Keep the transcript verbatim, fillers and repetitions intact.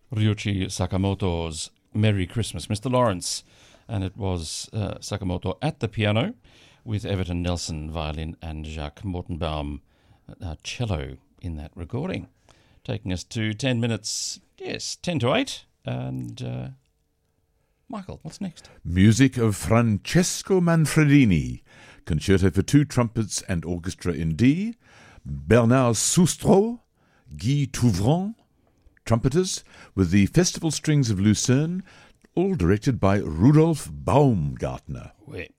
Ryuichi Sakamoto's Merry Christmas, Mister Lawrence. And it was uh, Sakamoto at the piano with Everton Nelson violin and Jacques Mortenbaum uh, cello in that recording. Taking us to ten minutes, yes, ten to eight. And uh, Michael, what's next? Music of Francesco Manfredini, Concerto for Two Trumpets and Orchestra in D, Bernard Soustreau, Guy Touvron, trumpeters, with the Festival Strings of Lucerne, all directed by Rudolf Baumgartner. Oui.